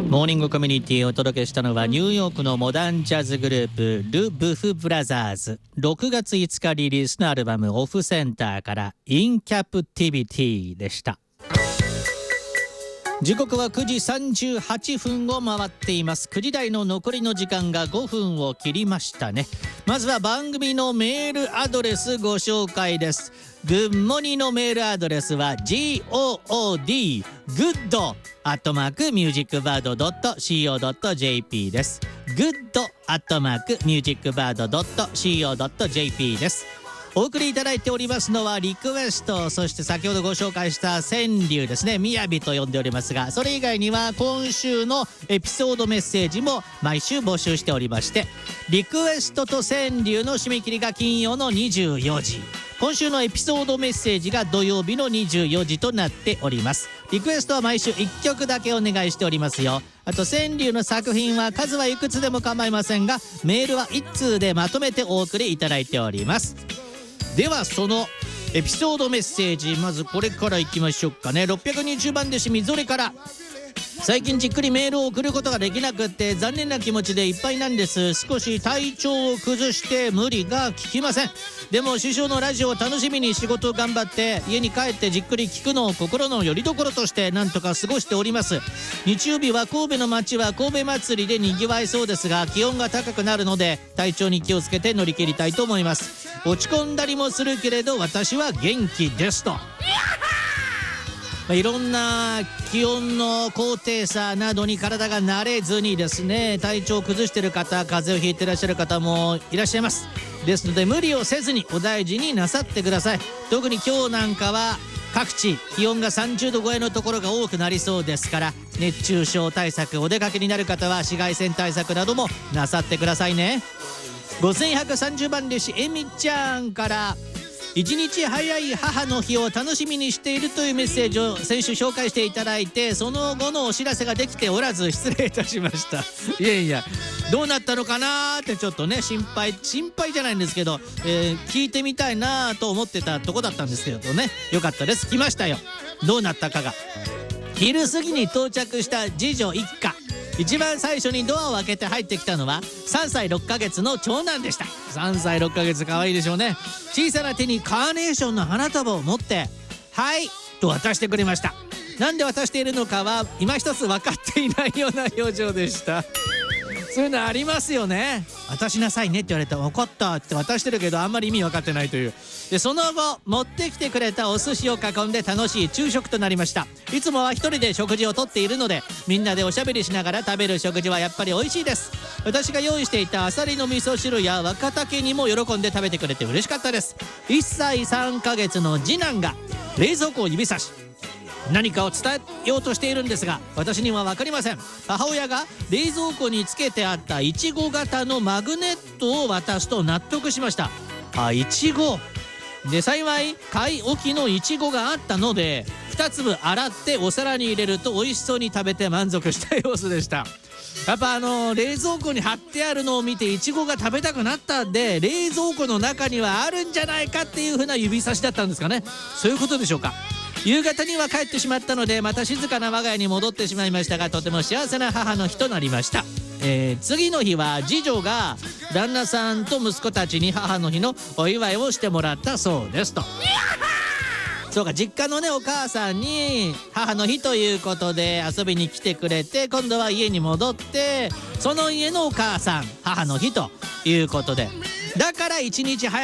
モーニングコミュニティをお届けしたのはニューヨークのモダンジャズグループル・ブフ・ブラザーズ。6月5日リリースのアルバムオフセンターからインキャプティビティでした。時刻は9時38分を回っています。9時台の残りの時間が5分を切りましたね。まずは番組のメールアドレスご紹介です。グッモニのメールアドレスは good@musicbird.co.jp です。good@musicbird.co.jp です。お送りいただいておりますのはリクエスト、そして先ほどご紹介した川柳ですね、雅と呼んでおりますが、それ以外には今週のエピソードメッセージも毎週募集しておりまして、リクエストと川柳の締め切りが金曜の24時、今週のエピソードメッセージが土曜日の24時となっております。リクエストは毎週1曲だけお願いしておりますよ。あと川柳の作品は数はいくつでも構いませんが、メールは1通でまとめてお送りいただいております。ではそのエピソードメッセージ、まずこれからいきましょうかね。620番弟子みぞれから、最近じっくりメールを送ることができなくって残念な気持ちでいっぱいなんです。少し体調を崩して無理が効きません。でも師匠のラジオを楽しみに仕事を頑張って家に帰ってじっくり聞くのを心の拠り所としてなんとか過ごしております。日曜日は神戸の街は神戸祭りでにぎわいそうですが、気温が高くなるので体調に気をつけて乗り切りたいと思います。落ち込んだりもするけれど私は元気ですと。いろんな気温の高低差などに体が慣れずにですね、体調を崩している方、風邪をひいていらっしゃる方もいらっしゃいます。ですので無理をせずにお大事になさってください。特に今日なんかは各地気温が30度超えのところが多くなりそうですから、熱中症対策、お出かけになる方は紫外線対策などもなさってくださいね。5130番弟子えみちゃんから、一日早い母の日を楽しみにしているというメッセージを先週紹介していただいて、その後のお知らせができておらず失礼いたしました。いやいや、どうなったのかなーってちょっとね心配じゃないんですけど、聞いてみたいなと思ってたとこだったんですけどね。よかったです。来ましたよ、どうなったかが。昼過ぎに到着した次女一家、一番最初にドアを開けて入ってきたのは3歳6ヶ月の長男でした。3歳6ヶ月可愛いでしょうね。小さな手にカーネーションの花束を持ってはいと渡してくれました。なんで渡しているのかは今一つ分かっていないような表情でした。そういうのありますよね。渡しなさいねって言われたら分かったって渡してるけどあんまり意味分かってないという。でその後持ってきてくれたお寿司を囲んで楽しい昼食となりました。いつもは一人で食事をとっているのでみんなでおしゃべりしながら食べる食事はやっぱり美味しいです。私が用意していたあさりの味噌汁や若竹にも喜んで食べてくれて嬉しかったです。1歳3ヶ月の次男が冷蔵庫を指さし何かを伝えようとしているんですが私には分かりません。母親が冷蔵庫につけてあったいちご型のマグネットを渡すと納得しました。いちごで、幸い買い置きのいちごがあったので2粒洗ってお皿に入れると美味しそうに食べて満足した様子でした。やっぱ冷蔵庫に貼ってあるのを見ていちごが食べたくなったんで、冷蔵庫の中にはあるんじゃないかっていう風な指差しだったんですかね。そういうことでしょうか。夕方には帰ってしまったのでまた静かな我が家に戻ってしまいましたが、とても幸せな母の日となりました。次の日は次女が旦那さんと息子たちに母の日のお祝いをしてもらったそうですと。そうか、実家のねお母さんに母の日ということで遊びに来てくれて、今度は家に戻ってその家のお母さん母の日ということで、だから一日早